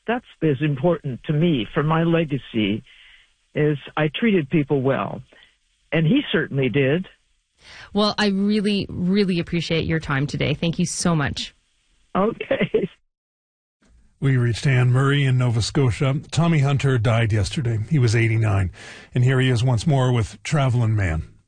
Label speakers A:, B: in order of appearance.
A: that's is important to me for my legacy. Is I treated people well, and he certainly did.
B: Well, I really, really appreciate your time today. Thank you so much.
A: Okay.
C: We reached Anne Murray in Nova Scotia. Tommy Hunter died yesterday. He was 89. And here he is once more with Travelin' Man.